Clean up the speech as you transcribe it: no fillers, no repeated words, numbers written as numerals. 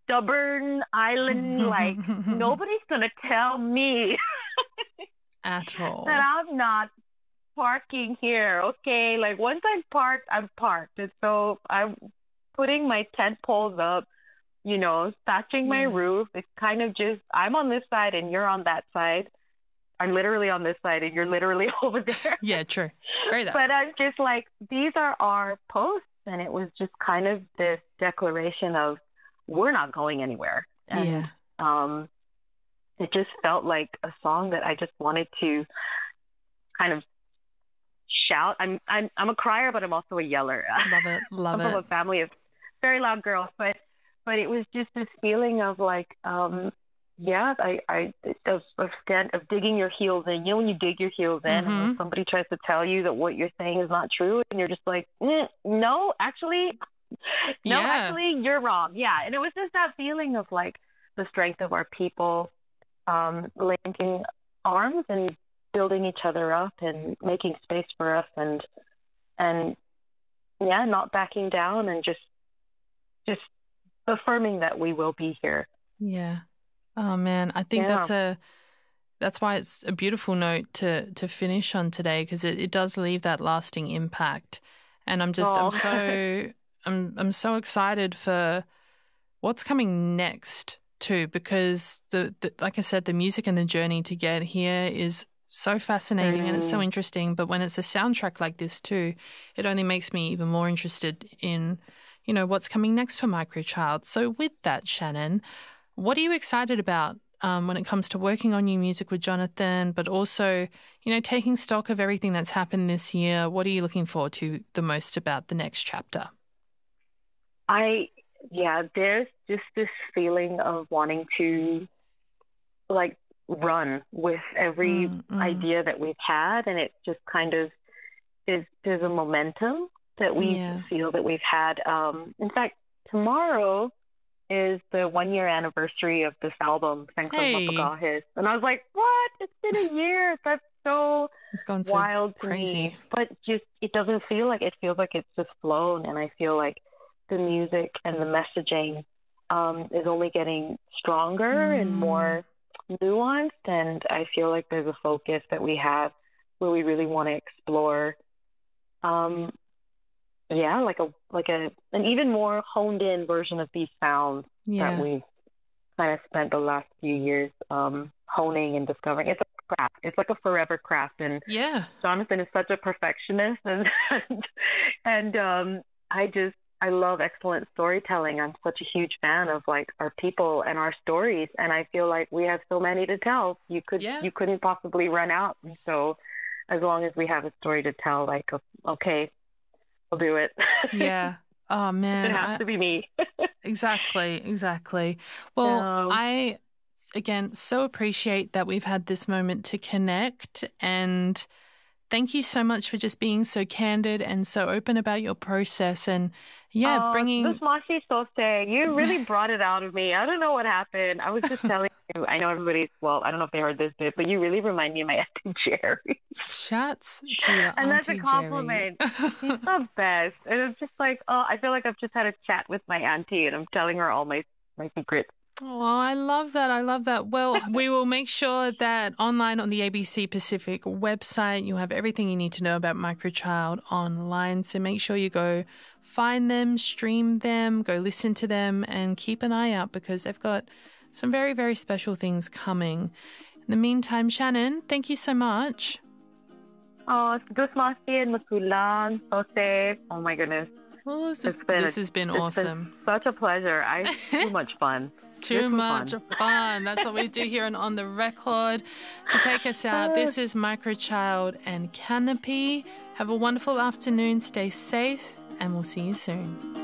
stubborn island. Like, nobody's going to tell me At that all. I'm not parking here. Okay. Like, once I'm parked, I'm parked. And so I'm putting my tent poles up, thatching my Yeah. roof. It's kind of just, I'm on this side and you're on that side. I'm literally on this side and you're literally over there. Yeah, true. Very that. But I'm just like, these are our posts. And it was just kind of this declaration of, we're not going anywhere. And Yeah. it just felt like a song that I just wanted to kind of shout. I'm a crier, but I'm also a yeller. Love it. Love I'm from it. a family of very loud girls, but it was just this feeling of like, yeah, of digging your heels in. When you dig your heels in, and when somebody tries to tell you that what you're saying is not true, and you're just like, no, actually, you're wrong. Yeah, and it was just that feeling of like the strength of our people, linking arms and building each other up and making space for us, and yeah, not backing down and just affirming that we will be here. Yeah. Oh man, I think that's why it's a beautiful note to finish on today, because it does leave that lasting impact. And I'm so excited for what's coming next too, because the like I said, the music and the journey to get here is so fascinating and it's so interesting. But when it's a soundtrack like this too, it only makes me even more interested in, what's coming next for Microchild. So with that, Shannon, what are you excited about when it comes to working on new music with Jonathan, but also, taking stock of everything that's happened this year? What are you looking forward to the most about the next chapter? There's just this feeling of wanting to like run with every idea that we've had, and it just kind of there's a momentum that we feel that we've had. In fact, tomorrow is the 1-year anniversary of this album, Hey. Mapagahis. And I was like, what? It's been a year. That's so It's gone so wild to crazy. me. But just, it doesn't feel like, it feels like it's just flown. And I feel like the music and the messaging is only getting stronger and more nuanced. And I feel like there's a focus that we have where we really want to explore an even more honed in version of these sounds that we've kind of spent the last few years honing and discovering. It's a craft. It's like a forever craft. And Jonathan is such a perfectionist, and I love excellent storytelling. I'm such a huge fan of like our people and our stories, and I feel like we have so many to tell. You couldn't possibly run out. And so as long as we have a story to tell, like, okay, I'll do it. Yeah. Oh, man. It has to be me. Exactly. Well, I, again, so appreciate that we've had this moment to connect, and thank you so much for just being so candid and so open about your process and, bringing... This Mashi Sose, you really brought it out of me. I don't know what happened. I was just telling you, I know everybody's, I don't know if they heard this bit, but you really remind me of my Auntie Jerry. Shouts to your And that's Auntie a compliment. She's the best. And it's just like, I feel like I've just had a chat with my auntie and I'm telling her all my secrets. Oh, I love that. Well, we will make sure that online on the ABC Pacific website, you have everything you need to know about Microchild online. So make sure you go find them, stream them, go listen to them, and keep an eye out because they've got some very, very special things coming. In the meantime, Shannon, thank you so much. Oh, Masi and Masulan, Sose. Oh my goodness. Well, this has been awesome. Been such a pleasure. Too much fun. Too much fun. That's what we do here on The Record. To take us out, this is Microchild and Canopy. Have a wonderful afternoon. Stay safe, and we'll see you soon.